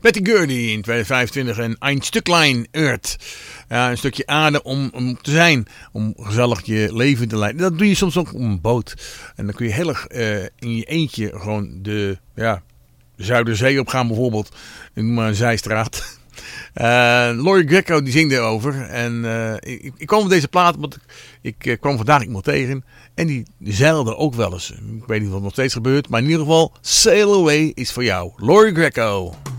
Betty Gurdy in 2025 en Ein Stücklein Earth. Ja, een stukje aarde om te zijn. Om gezellig je leven te leiden. Dat doe je soms ook op een boot. En dan kun je heel erg in je eentje gewoon de Zuiderzee op gaan bijvoorbeeld. Noem maar een zijstraat. Laurie Greco die zingt erover. En ik kwam op deze plaat, want ik kwam vandaag iemand tegen. En die zeilde ook wel eens. Ik weet niet wat nog steeds gebeurt. Maar in ieder geval, Sail Away is voor jou. Laurie Greco.